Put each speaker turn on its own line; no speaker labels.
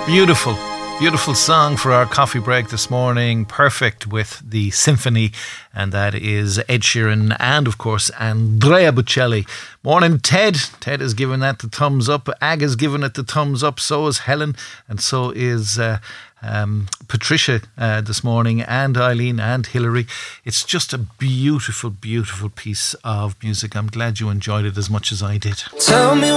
Beautiful, beautiful song for our coffee break this morning. Perfect with the symphony, and that is Ed Sheeran and, of course, Andrea Bocelli. Morning, Ted. Ted has given that the thumbs up. Ag has given it the thumbs up. So is Helen, and so is Patricia this morning, and Eileen and Hilary. It's just a beautiful, beautiful piece of music. I'm glad you enjoyed it as much as I did. Tell me